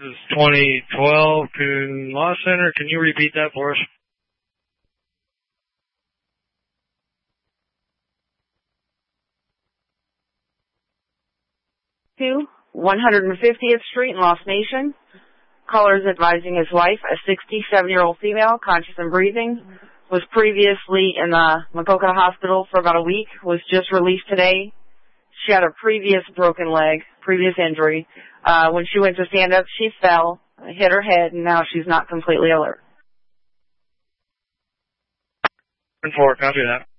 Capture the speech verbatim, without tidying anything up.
This is twenty twelve to Law Center. Can you repeat that for us? Two, one hundred fiftieth Street in Lost Nation. Caller is advising his wife, a sixty-seven-year-old female, conscious and breathing, was previously in the Maquoketa Hospital for about a week, was just released today. She had a previous broken leg, previous injury. Uh, when she went to stand up, she fell, hit her head, and now she's not completely alert. ten four, copy that.